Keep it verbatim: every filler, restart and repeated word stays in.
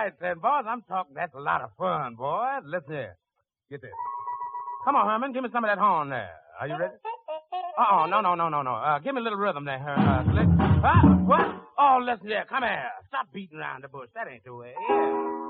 right, then, boys. I'm talking. That's a lot of fun, boys. Listen here. Get this. Come on, Herman. Give me some of that horn there. Are you ready? Uh-oh. No, no, no, no, no. Uh, give me a little rhythm there, uh, Slick. Huh? What? Oh, listen here. Come here. Stop beating around the bush. That ain't the way. Yeah.